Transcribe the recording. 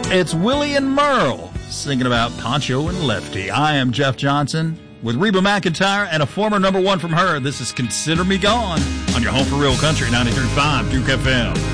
It's Willie and Merle singing about Poncho and Lefty. I am Jeff Johnson with Reba McEntire and a former number one from her. This is Consider Me Gone on your home for real country, 93.5 Duke FM.